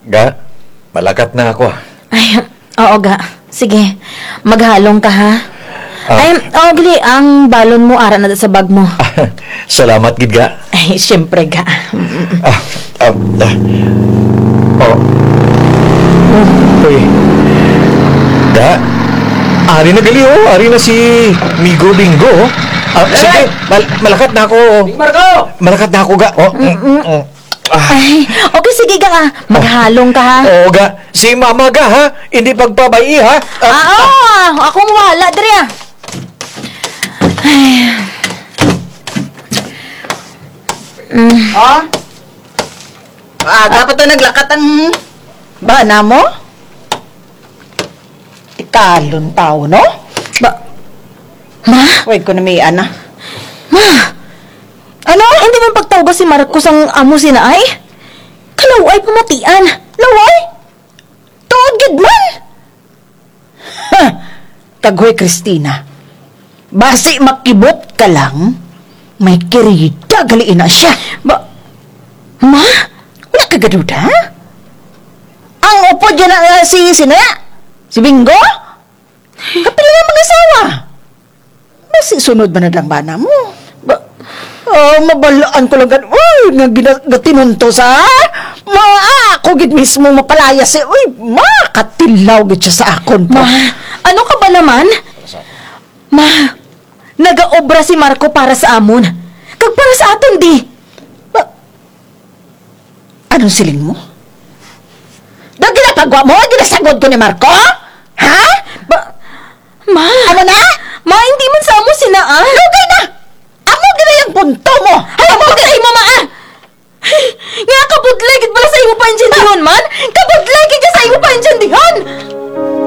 Ga, malakat na ako. Ay, oo ga. Sige, maghalong ka ha. Ah. Ay, gali, ang balon mo ara na sa bag mo. Salamat, gid ga. Ay, syempre ga. Ah, ah, ah. Oh. Uy. Ga, ari na gali oh. Ari na si Migo Bingo. Oh. Sige, malakat na ako. Marco! Malakat na ako, ga. Oh. Ay, okay, sige ga. Maghalong ka ha. Oo, ga. Si Mama ga, ha? Hindi pagpabai, ha? Oo, akong wala, diri ah. Ay. Ah? Dapat na naglakat ang bana mo? Ikalon tao, no? Ma? Wait ko na may ana. Ma? Ano? Hindi man pagtawag si Marcos ang amo sinaay? Kalaway pamatian. Laway? Tuod gid man! Ha! Kaghoy, Christina. Basi makibot ka lang, may kirida galiin na siya. Ma? Wala ka gadud, ha? Ang upo dyan na si Sinaya? Si Bingo? Kapila nga mga asawa. Basi sunod ba na lang bana mo? Mabalaan ko lang uy, gatinunto sa ako gid mismo mapalaya si uy, makatilaw gid siya sa akon po. Ma? Ano ka ba naman? Ma, nagaobra si Marco para sa amon. Kag para sa aton di. Anong siling mo? Daw ginapagwa mo? Ginasagod ko ni Marco? Ha? Ma? Ano na? Ma, hindi man sa amo sinaan. Lugay na! Amo gina yung punto mo! Ay, pagkakay mo, ma! Nga, kabudlay, gid pala sa imo pa insindiyon man? Kabudlay, gid ka sa imo pa